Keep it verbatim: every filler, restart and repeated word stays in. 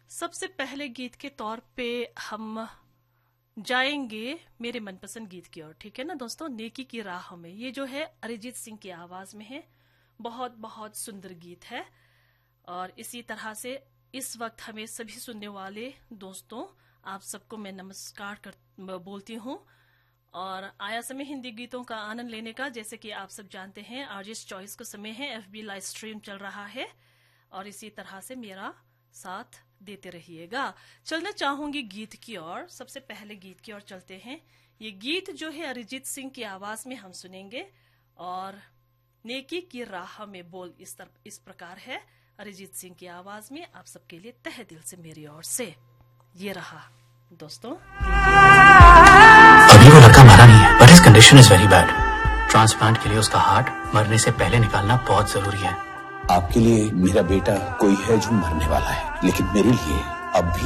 सबसे पहले गीत के तौर पे हम जाएंगे मेरे मनपसंद गीत की ओर, ठीक है ना दोस्तों। नेकी की राह में, ये जो है अरिजीत सिंह की आवाज में है। बहुत बहुत सुंदर गीत है। और इसी तरह से इस वक्त हमें सभी सुनने वाले दोस्तों, आप सबको मैं नमस्कार कर बोलती हूँ। और आया समय हिंदी गीतों का आनंद लेने का। जैसे कि आप सब जानते हैं आरजेस चॉइस का समय है, एफबी लाइव स्ट्रीम चल रहा है और इसी तरह से मेरा साथ देते रहिएगा। चलना चाहूंगी गीत की ओर। सबसे पहले गीत की ओर चलते हैं। ये गीत जो है अरिजीत सिंह की आवाज में हम सुनेंगे और नेकी की राह में बोल इस तर, इस प्रकार है अरिजीत सिंह की आवाज में। आप सबके लिए तहे दिल से मेरी ओर से ये रहा दोस्तों। अभी वो लड़का मरा नहीं है, but his condition is very bad. Transplant के लिए उसका हार्ट मरने से पहले निकालना बहुत जरूरी है। आपके लिए मेरा बेटा कोई है जो मरने वाला है, लेकिन मेरे लिए अब भी